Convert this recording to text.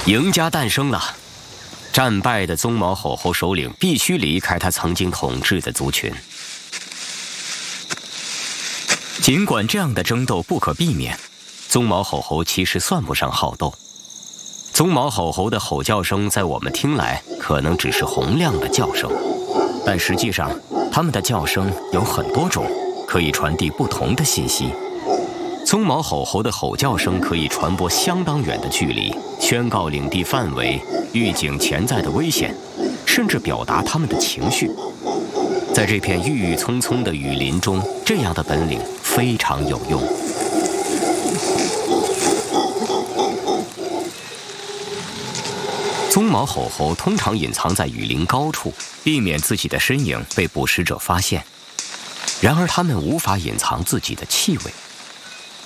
赢家诞生了。战败的鬃毛吼猴首领必须离开他曾经统治的族群。尽管这样的争斗不可避免，鬃毛吼猴其实算不上好斗。鬃毛吼猴的吼叫声在我们听来可能只是洪亮的叫声，但实际上它们的叫声有很多种，可以传递不同的信息。鬃毛吼猴的吼叫声可以传播相当远的距离，宣告领地范围，预警潜在的危险，甚至表达他们的情绪。在这片郁郁葱葱的雨林中，这样的本领非常有用。鬃毛吼猴通常隐藏在雨林高处，避免自己的身影被捕食者发现。然而，它们无法隐藏自己的气味。